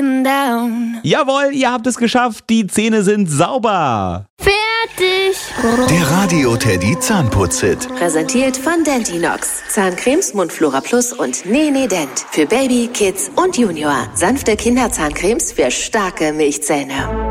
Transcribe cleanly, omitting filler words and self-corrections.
getting down. Jawohl, ihr habt es geschafft. Die Zähne sind sauber. Fertig. Der Radio-Teddy Zahnputz-Hit. Präsentiert von Dentinox. Zahncremes, Mundflora Plus und Nee Dent. Für Baby, Kids und Junior. Sanfte Kinderzahncremes für starke Milchzähne.